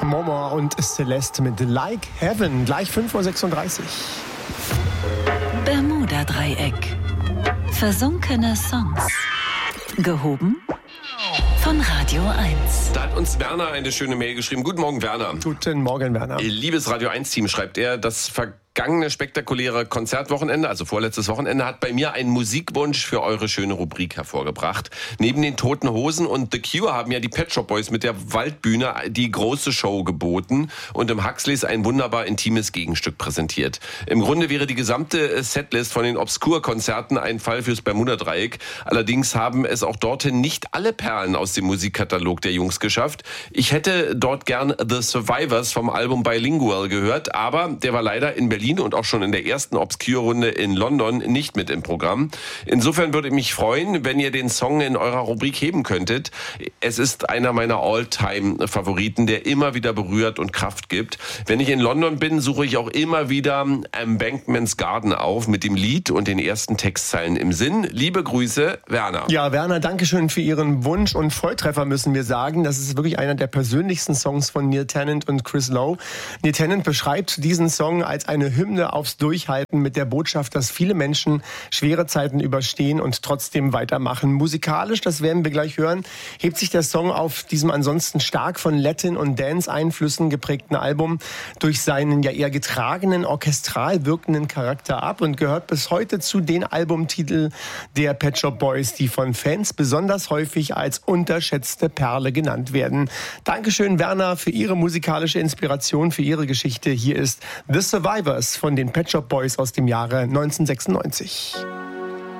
Momo und Celeste mit Like Heaven. Gleich 5:36 Uhr. Bermuda-Dreieck. Versunkene Songs. Gehoben von Radio 1. Da hat uns Werner eine schöne Mail geschrieben. Guten Morgen, Werner. Guten Morgen, Werner. Liebes Radio 1-Team, schreibt er, das vergangene spektakuläre Konzertwochenende, also vorletztes Wochenende, hat bei mir einen Musikwunsch für eure schöne Rubrik hervorgebracht. Neben den Toten Hosen und The Cure haben ja die Pet Shop Boys mit der Waldbühne die große Show geboten und im Huxleys ein wunderbar intimes Gegenstück präsentiert. Im Grunde wäre die gesamte Setlist von den Obskur-Konzerten ein Fall fürs Bermuda-Dreieck. Allerdings haben es auch dorthin nicht alle Perlen aus dem Musikkatalog der Jungs geschafft. Ich hätte dort gern The Survivors vom Album Bilingual gehört, aber der war leider in Berlin und auch schon in der ersten Obscure-Runde in London nicht mit im Programm. Insofern würde ich mich freuen, wenn ihr den Song in eurer Rubrik heben könntet. Es ist einer meiner All-Time-Favoriten, der immer wieder berührt und Kraft gibt. Wenn ich in London bin, suche ich auch immer wieder Embankment's Garden auf mit dem Lied und den ersten Textzeilen im Sinn. Liebe Grüße, Werner. Ja, Werner, danke schön für Ihren Wunsch und Volltreffer, müssen wir sagen. Das ist wirklich einer der persönlichsten Songs von Neil Tennant und Chris Lowe. Neil Tennant beschreibt diesen Song als eine Hymne aufs Durchhalten mit der Botschaft, dass viele Menschen schwere Zeiten überstehen und trotzdem weitermachen. Musikalisch, das werden wir gleich hören, hebt sich der Song auf diesem ansonsten stark von Latin- und Dance-Einflüssen geprägten Album durch seinen ja eher getragenen, orchestral wirkenden Charakter ab und gehört bis heute zu den Albumtiteln der Pet Shop Boys, die von Fans besonders häufig als unterschätzte Perle genannt werden. Dankeschön, Werner, für Ihre musikalische Inspiration, für Ihre Geschichte. Hier ist The Survivors von den Pet Shop Boys aus dem Jahre 1996.